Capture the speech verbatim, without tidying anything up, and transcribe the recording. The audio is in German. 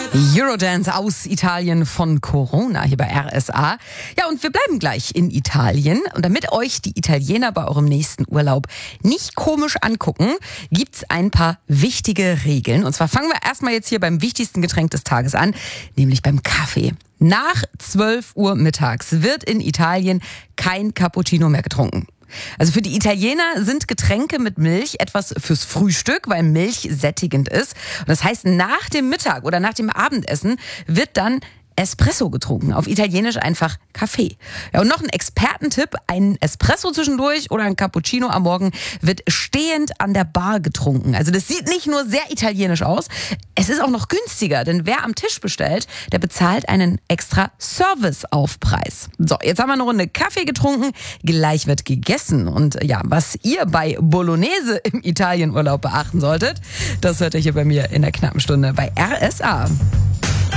Eurodance aus Italien von Corona hier bei R S A. Ja, und wir bleiben gleich in Italien. Und damit euch die Italiener bei eurem nächsten Urlaub nicht komisch angucken, gibt's ein paar wichtige Regeln. Und zwar fangen wir erstmal jetzt hier beim wichtigsten Getränk des Tages an, nämlich beim Kaffee. Nach zwölf Uhr mittags wird in Italien kein Cappuccino mehr getrunken. Also für die Italiener sind Getränke mit Milch etwas fürs Frühstück, weil Milch sättigend ist. Und das heißt, nach dem Mittag oder nach dem Abendessen wird dann Espresso getrunken. Auf Italienisch einfach Kaffee. Ja, und noch ein Expertentipp: ein Espresso zwischendurch oder ein Cappuccino am Morgen wird stehend an der Bar getrunken. Also das sieht nicht nur sehr italienisch aus, es ist auch noch günstiger, denn wer am Tisch bestellt, der bezahlt einen extra Serviceaufpreis. So, jetzt haben wir eine Runde Kaffee getrunken, gleich wird gegessen. Und ja, was ihr bei Bolognese im Italienurlaub beachten solltet, das hört ihr hier bei mir in der knappen Stunde bei R S A.